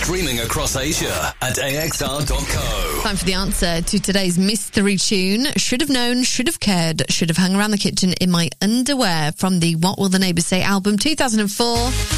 streaming across Asia at axr.co. Time for the answer to today's mystery tune. Should have known, should have cared, should have hung around the kitchen in my underwear from the What Will the Neighbours Say album 2004.